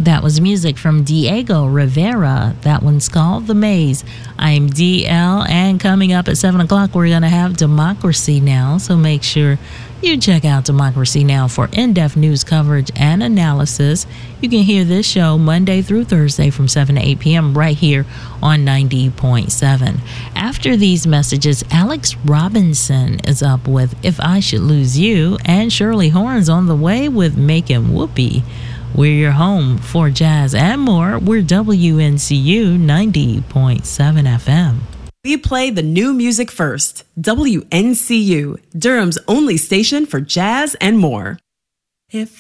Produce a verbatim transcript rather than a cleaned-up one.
That was music from Diego Rivera. That one's called The Maze. I'm D L, and coming up at seven o'clock, we're going to have Democracy Now! So make sure you check out Democracy Now! For in-depth news coverage and analysis. You can hear this show Monday through Thursday from seven to eight p.m. right here on ninety point seven. After these messages, Alex Robinson is up with If I Should Lose You, and Shirley Horn's on the way with Making Whoopee. We're your home for jazz and more. We're W N C U ninety point seven F M. We play the new music first. W N C U, Durham's only station for jazz and more. If